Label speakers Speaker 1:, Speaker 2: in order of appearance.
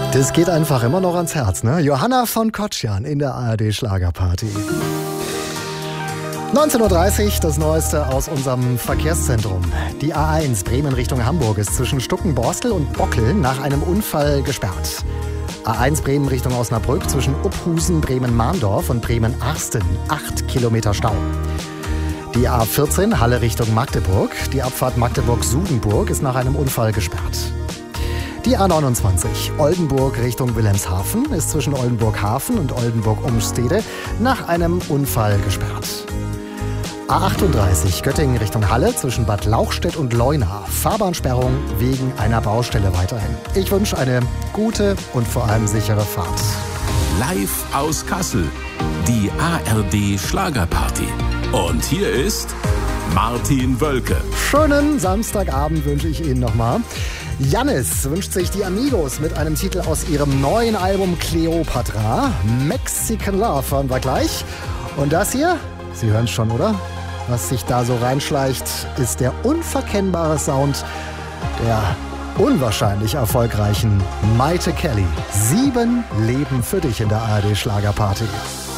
Speaker 1: Das geht einfach immer noch ans Herz, ne? Johanna von Kotschan in der ARD Schlagerparty. 19:30 Uhr, das Neueste aus unserem Verkehrszentrum. Die A1 Bremen Richtung Hamburg ist zwischen Stuckenborstel und Bockel nach einem Unfall gesperrt. A1 Bremen Richtung Osnabrück zwischen Uphusen, Bremen-Mahndorf und Bremen-Arsten. 8 Kilometer Stau. Die A14 Halle Richtung Magdeburg. Die Abfahrt Magdeburg-Sudenburg ist nach einem Unfall gesperrt. Die A29 Oldenburg Richtung Wilhelmshaven ist zwischen Oldenburg-Hafen und Oldenburg-Umstede nach einem Unfall gesperrt. A38 Göttingen Richtung Halle zwischen Bad Lauchstädt und Leuna. Fahrbahnsperrung wegen einer Baustelle weiterhin. Ich wünsche eine gute und vor allem sichere Fahrt.
Speaker 2: Live aus Kassel, die ARD Schlagerparty. Und hier ist Martin Wölke.
Speaker 1: Schönen Samstagabend wünsche ich Ihnen nochmal. Jannis wünscht sich die Amigos mit einem Titel aus ihrem neuen Album Cleopatra. Mexican Love hören wir gleich. Und das hier, Sie hören es schon, oder? Was sich da so reinschleicht, ist der unverkennbare Sound der unwahrscheinlich erfolgreichen Maite Kelly. 7 Leben für dich in der ARD Schlagerparty.